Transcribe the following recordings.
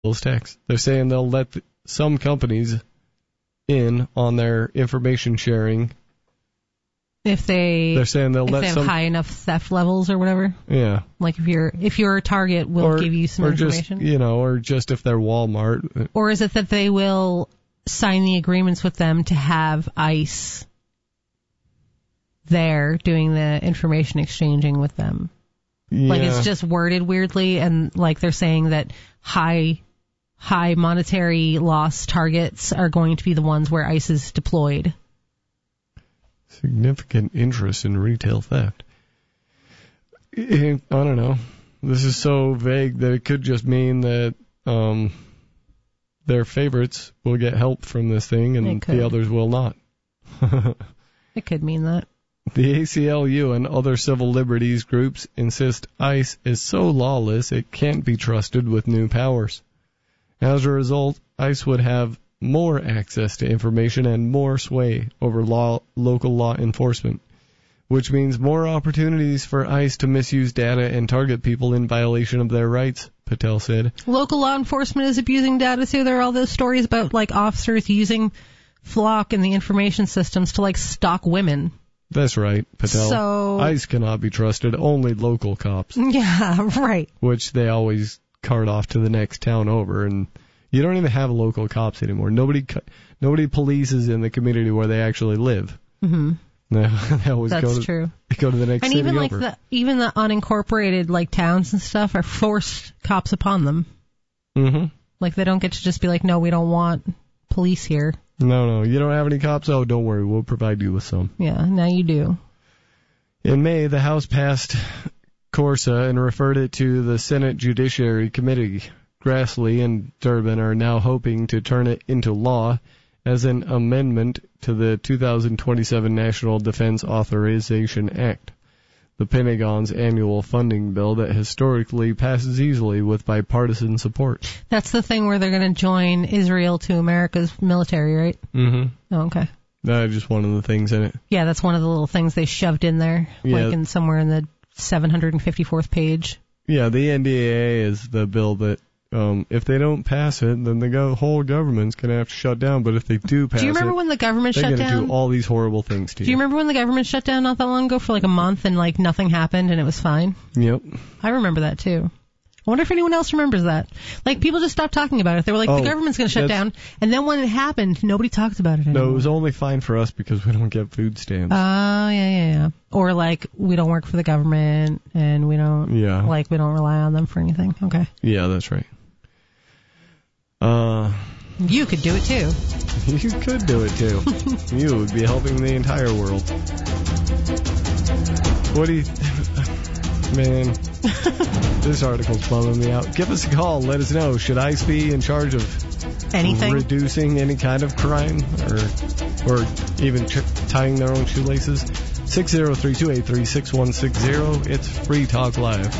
tax. They're saying they'll let some companies in on their information sharing. They're saying they'll let have some high enough theft levels or whatever. Yeah. Like if you're a Target, we'll give you some information. Or just if they're Walmart. Or is it that they will sign the agreements with them to have ICE there doing the information exchanging with them? Yeah. Like it's just worded weirdly, and like they're saying that high monetary loss targets are going to be the ones where ICE is deployed. Significant interest in retail theft. I don't know. This is so vague that it could just mean that their favorites will get help from this thing and the others will not. It could mean that. The ACLU and other civil liberties groups insist ICE is so lawless it can't be trusted with new powers. As a result, ICE would have more access to information and more sway over local law enforcement, which means more opportunities for ICE to misuse data and target people in violation of their rights, Patel said. Local law enforcement is abusing data too. There are all those stories about like officers using Flock and the information systems to like stalk women. That's right, Patel. So, ICE cannot be trusted, only local cops. Yeah, right. Which they always cart off to the next town over, and you don't even have local cops anymore. Nobody polices in the community where they actually live. Mm-hmm. They always true. They go to the next city over. And even the unincorporated like towns and stuff are forced cops upon them. Mm-hmm. Like they don't get to just be like, no, we don't want police here. No, you don't have any cops? Oh, don't worry, we'll provide you with some. Yeah, now you do. In May, the House passed Corsa and referred it to the Senate Judiciary Committee. Grassley and Durbin are now hoping to turn it into law as an amendment to the 2027 National Defense Authorization Act, the Pentagon's annual funding bill that historically passes easily with bipartisan support. That's the thing where they're going to join Israel to America's military, right? Mm-hmm. Oh, okay. That's just one of the things in it. Yeah, that's one of the little things they shoved in there, like in somewhere in the 754th page. Yeah, the NDAA is the bill that if they don't pass it, then the whole government's going to have to shut down. But if they do pass it, do you remember when the government shut down? They're going to do all these horrible things to you. Do you remember when the government shut down not that long ago for like a month and like nothing happened and it was fine? Yep. I remember that too. I wonder if anyone else remembers that. Like people just stopped talking about it. They were like, the government's going to shut down. And then when it happened, nobody talked about it anymore. No, it was only fine for us because we don't get food stamps. Oh, yeah. Or like we don't work for the government and we don't we don't rely on them for anything. Okay. Yeah, that's right. You could do it too. You could do it too. You would be helping the entire world. What do you... Man, this article's bumming me out. Give us a call. Let us know. Should ICE be in charge of anything? Reducing any kind of crime or even tying their own shoelaces? 603-283-6160. It's Free Talk Live.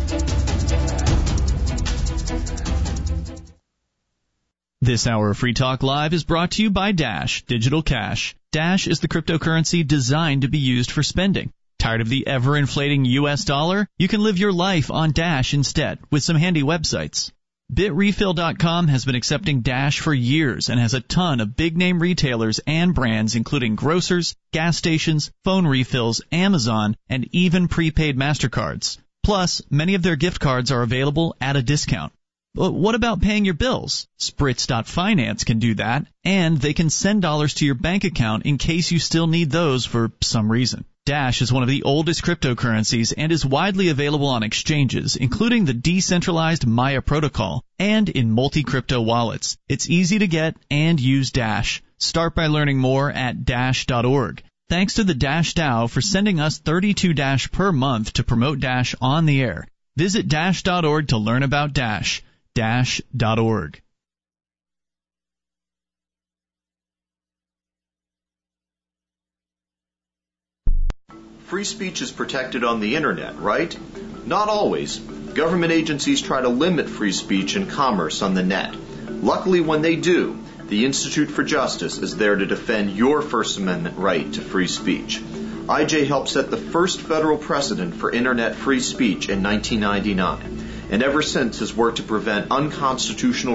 This hour of Free Talk Live is brought to you by Dash Digital Cash. Dash is the cryptocurrency designed to be used for spending. Tired of the ever-inflating U.S. dollar? You can live your life on Dash instead with some handy websites. BitRefill.com has been accepting Dash for years and has a ton of big-name retailers and brands including grocers, gas stations, phone refills, Amazon, and even prepaid MasterCards. Plus, many of their gift cards are available at a discount. But what about paying your bills? Spritz.finance can do that, and they can send dollars to your bank account in case you still need those for some reason. Dash is one of the oldest cryptocurrencies and is widely available on exchanges, including the decentralized Maya protocol and in multi-crypto wallets. It's easy to get and use Dash. Start by learning more at Dash.org. Thanks to the Dash DAO for sending us 32 Dash per month to promote Dash on the air. Visit Dash.org to learn about Dash. Dash.org. Free speech is protected on the internet, right? Not always. Government agencies try to limit free speech and commerce on the net. Luckily, when they do, the Institute for Justice is there to defend your First Amendment right to free speech. IJ helped set the first federal precedent for internet free speech in 1999, and ever since has worked to prevent unconstitutional